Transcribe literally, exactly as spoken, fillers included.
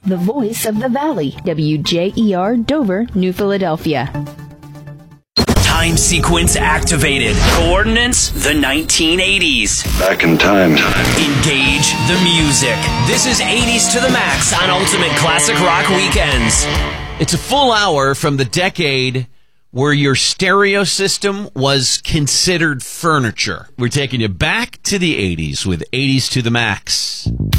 the voice of the Valley, W J E R Dover, New Philadelphia. Time sequence activated. Coordinates, the nineteen eighties. Back in time. Engage the music. This is eighties to the max on Ultimate Classic Rock Weekends. It's a full hour from the decade where your stereo system was considered furniture. We're taking you back to the eighties with eighties to the max.